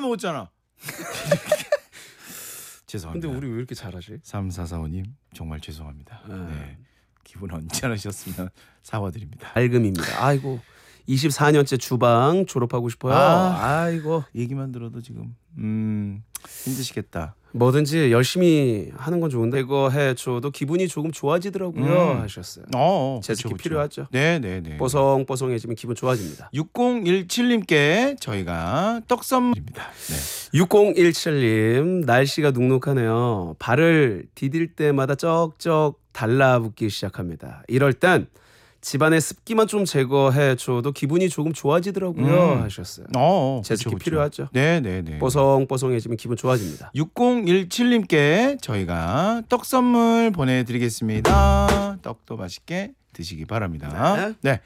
먹었잖아. 죄송합니다. 근데 우리 왜 이렇게 잘하지? 3445님 정말 죄송합니다. 네. 기분 언짢으셨으면 사과드립니다. 알금입니다. 아이고 24년째 주방 졸업하고 싶어요. 아이고 얘기만 들어도 지금 힘드시겠다. 뭐든지 열심히 하는 건 좋은데 이거 해줘도 기분이 조금 좋아지더라고요 하셨어요. 제습기 그렇죠. 필요하죠. 네네네. 뽀송뽀송해지면 기분 좋아집니다. 6017님께 저희가 떡 선물입니다. 네. 6017님 날씨가 눅눅하네요. 발을 디딜 때마다 쩍쩍 달라붙기 시작합니다. 이럴 땐 집안의 습기만 좀 제거해줘도 기분이 조금 좋아지더라고요 하셨어요. 제습기 그렇죠. 필요하죠. 네네네. 뽀송뽀송해지면 기분 좋아집니다. 6017님께 저희가 떡 선물 보내드리겠습니다. 떡도 맛있게 드시기 바랍니다. 네.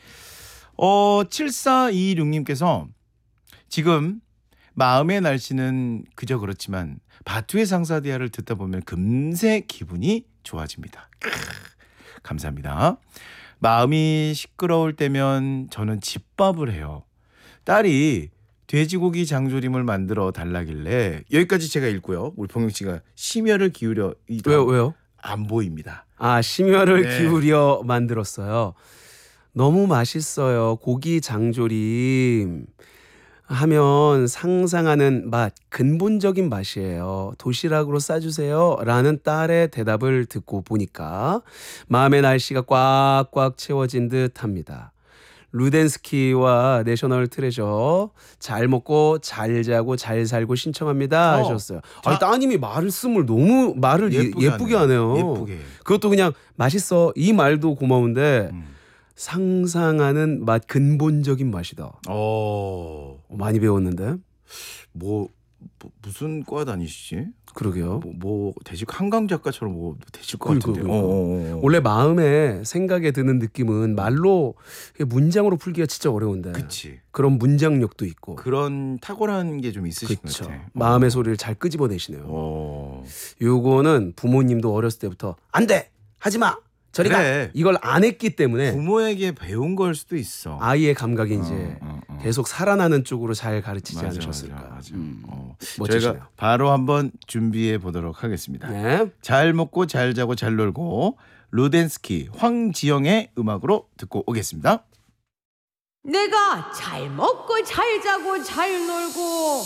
7426님께서 지금 마음의 날씨는 그저 그렇지만 바투의 상사디아를 듣다 보면 금세 기분이 좋아집니다. 감사합니다. 마음이 시끄러울 때면 저는 집밥을 해요. 딸이 돼지고기 장조림을 만들어 달라길래 여기까지 제가 읽고요. 우리 봉영 씨가 심혈을 기울여 왜요? 안 보입니다. 심혈을 기울여 만들었어요. 너무 맛있어요. 고기 장조림 하면 상상하는 맛, 근본적인 맛이에요. 도시락으로 싸주세요 라는 딸의 대답을 듣고 보니까 마음의 날씨가 꽉꽉 채워진 듯합니다. 루덴스키와 내셔널 트레저 잘 먹고 잘 자고 잘 살고 신청합니다 하셨어요. 따님이 말씀을 너무 예쁘게 하네요. 예쁘게. 그것도 그냥 맛있어 이 말도 고마운데 상상하는 맛, 근본적인 맛이다. 많이 배웠는데. 무슨 과 다니시지? 그러게요. 대식 한강 작가처럼 되실 것 같은데. 원래 마음에 생각에 드는 느낌은 말로 문장으로 풀기가 진짜 어려운데. 그치. 그런 문장력도 있고. 그런 탁월한 게 좀 있으신 것 같아요. 마음의 소리를 잘 끄집어내시네요. 요거는 부모님도 어렸을 때부터 안 돼! 하지 마! 저리 가! 이걸 안 했기 때문에 부모에게 배운 걸 수도 있어. 아이의 감각이 이제 계속 살아나는 쪽으로 잘 가르치지 않으셨을까. 맞아. 멋지시네요. 저희가 바로 한번 준비해 보도록 하겠습니다. 네. 잘 먹고 잘 자고 잘 놀고 루덴스키 황지영의 음악으로 듣고 오겠습니다. 내가 잘 먹고 잘 자고 잘 놀고